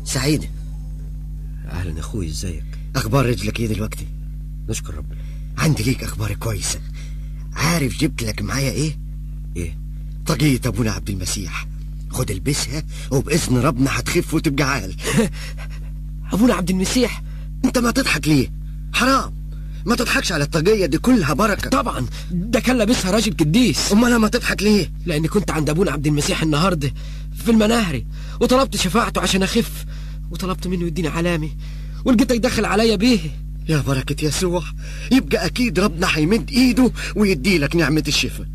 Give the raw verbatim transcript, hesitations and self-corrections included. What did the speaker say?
سعيدة. اهلا اخوي، ازيك؟ اخبار رجلك ايه دلوقتي؟ نشكر ربنا. عندي ليك اخبار كويسة. عارف جبت لك معايا ايه؟ ايه؟ طاقية ابونا عبد المسيح. خد البسها وباذن ربنا هتخف وتبقى عال. ابونا عبد المسيح؟ انت ما تضحك ليه؟ حرام، ما تضحكش على الطاقية دي كلها بركة. طبعا ده كان لابسها راجل قديس. امال ما تضحك ليه؟ لاني كنت عند ابونا عبد المسيح النهارده في المناهري، وطلبت شفاعته عشان اخف، وطلبت منه يديني علامي، ولقيتك دخل عليا بيه. يا بركة يسوع، يبقى اكيد ربنا هيمد ايده ويدي لك نعمة الشفاء.